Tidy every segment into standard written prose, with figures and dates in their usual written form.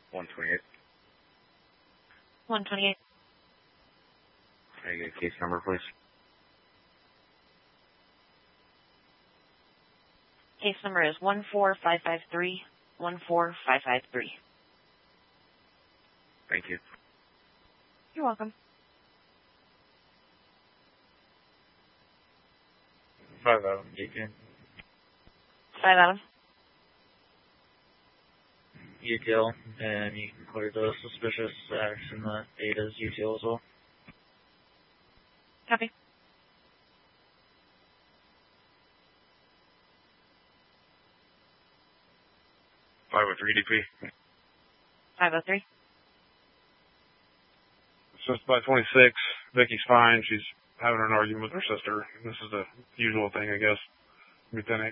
128. 128. Can I get a case number, please? Case number is 14553. 14553. Thank you. You're welcome. 5 Adam, 18. 5 Adam. UTL, and you can clear the suspicious action that Ada's UTL as well. Copy. DP. 503. It's just by 26. Vicky's fine. She's having an argument with her sister. This is the usual thing, I guess. Lieutenant.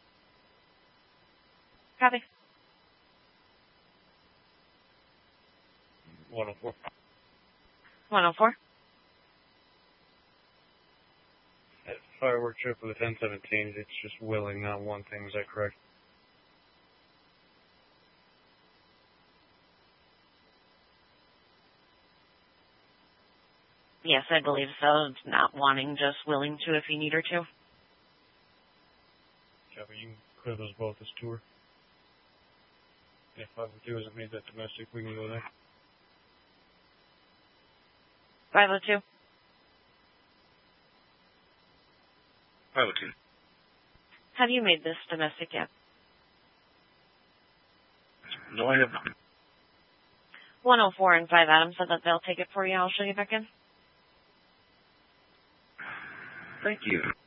Copy. 104. 104. At firework trip with a 1017, it's just willing, not one thing. Is that correct? Yes, I believe so. It's not wanting, just willing to if you need her to. Copy. You can clear those both as tour. If 502 hasn't made that domestic, we can go there. 502. 502. Have you made this domestic yet? No, I have not. 104 and 5 Adam said that they'll take it for you. I'll show you back in. Thank you.